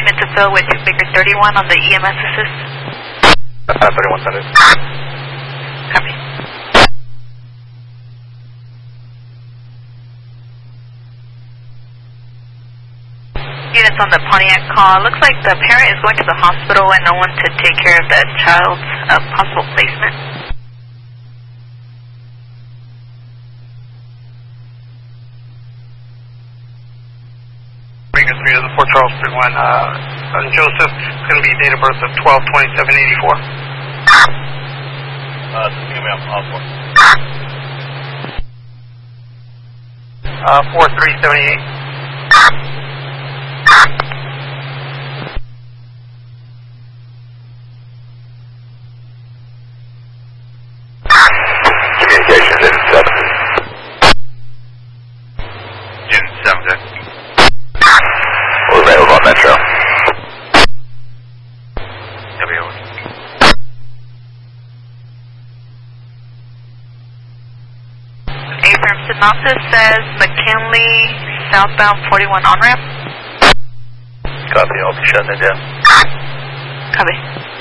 minutes to fill with Baker 31 on the EMS assist. 3100. Copy. Units on the Pontiac call. Looks like the parent is going to the hospital and no one to take care of the child's possible placement. Baker 3 of the Fort Charles 31. Joseph, it's going to be date of birth of 12/27/84. Give me up, 4378. Communications in 7. Unit 7, We're available on Metro. A-firm synopsis says McKinley southbound 41 on-ramp. Copy, I'll be shutting it down. Copy.